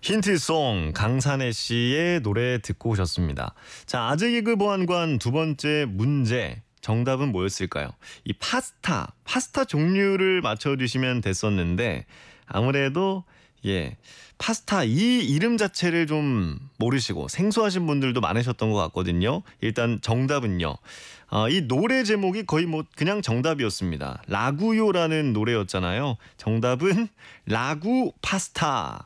힌트송 강산혜 씨의 노래 듣고 오셨습니다. 자, 아재 개그 보안관 두 번째 문제. 정답은 뭐였을까요? 이 파스타 종류를 맞춰주시면 됐었는데 아무래도 파스타 이 이름 자체를 좀 모르시고 생소하신 분들도 많으셨던 것 같거든요. 일단 정답은요. 이 노래 제목이 거의 뭐 그냥 정답이었습니다. 라구요라는 노래였잖아요. 정답은 라구 파스타.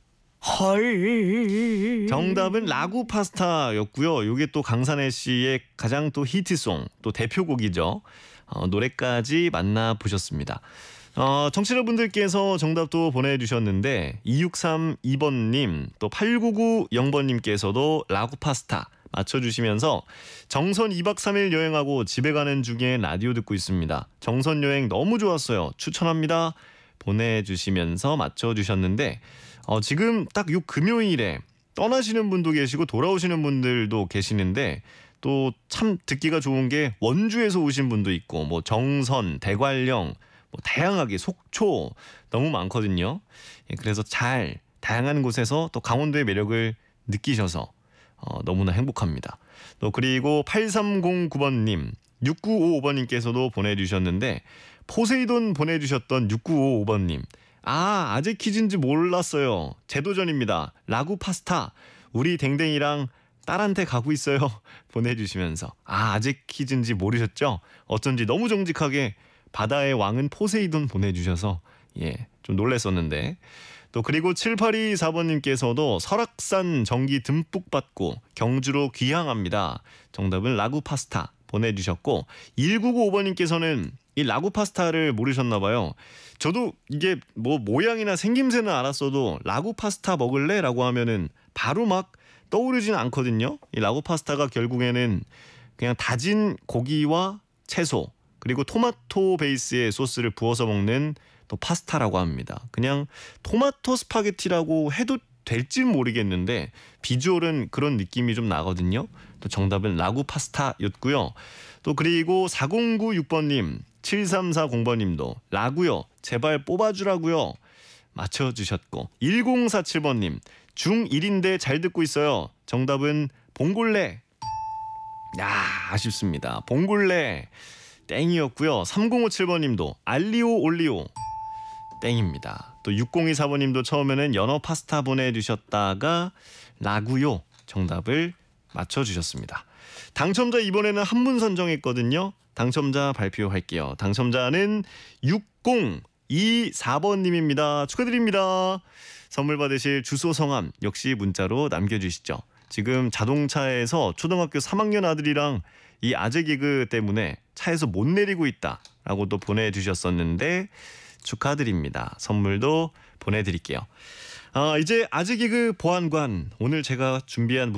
헐. 정답은 라구 파스타였고요. 이게 또 강산혜 씨의 가장 또 히트송, 또 대표곡이죠. 노래까지 만나보셨습니다. 청취자분들께서 정답도 보내주셨는데 2632번님 또 8990번님께서도 라구 파스타 맞춰주시면서 정선 2박 3일 여행하고 집에 가는 중에 라디오 듣고 있습니다. 정선 여행 너무 좋았어요. 추천합니다. 보내주시면서 맞춰주셨는데 지금 딱 요 금요일에 떠나시는 분도 계시고 돌아오시는 분들도 계시는데 또 참 듣기가 좋은 게 원주에서 오신 분도 있고 뭐 정선, 대관령 뭐 다양하게 속초 너무 많거든요. 그래서 다양한 곳에서 또 강원도의 매력을 느끼셔서 너무나 행복합니다. 또 그리고 8309번님 6955번님께서도 보내주셨는데 포세이돈 보내주셨던 6955번님 아재 퀴즈인지 몰랐어요. 재도전입니다. 라구 파스타 우리 댕댕이랑 딸한테 가고 있어요. 보내주시면서 아재 퀴즈인지 모르셨죠? 어쩐지 너무 정직하게 바다의 왕은 포세이돈 보내주셔서 좀 놀랐었는데 또 그리고 7824번님께서도 설악산 전기 듬뿍 받고 경주로 귀향합니다. 정답은 라구 파스타 보내주셨고 1995번님께서는 이 라구 파스타를 모르셨나 봐요. 저도 이게 뭐 모양이나 생김새는 알았어도 라구 파스타 먹을래? 라고 하면은 바로 막 떠오르지는 않거든요. 이 라구 파스타가 결국에는 그냥 다진 고기와 채소 그리고 토마토 베이스의 소스를 부어서 먹는 또 파스타라고 합니다. 그냥 토마토 스파게티라고 해도 될지는 모르겠는데 비주얼은 그런 느낌이 좀 나거든요. 또 정답은 라구 파스타였고요. 또 그리고 4096번님 7340번님도 라구요 제발 뽑아주라고요 맞춰주셨고 1047번님 중1인데 잘 듣고 있어요. 정답은 봉골레. 아쉽습니다. 봉골레 땡이었고요. 3057번님도 알리오 올리오 땡입니다. 또 6024번님도 처음에는 연어 파스타 보내주셨다가 라구요 정답을 맞춰주셨습니다. 당첨자 이번에는 한 분 선정했거든요. 당첨자 발표할게요. 당첨자는 6024번님입니다. 축하드립니다. 선물 받으실 주소 성함 역시 문자로 남겨주시죠. 지금 자동차에서 초등학교 3학년 아들이랑 이 아재 개그 때문에 차에서 못 내리고 있다라고 또 보내주셨었는데 축하드립니다. 선물도 보내드릴게요. 이제 아재 개그 보안관 오늘 제가 준비한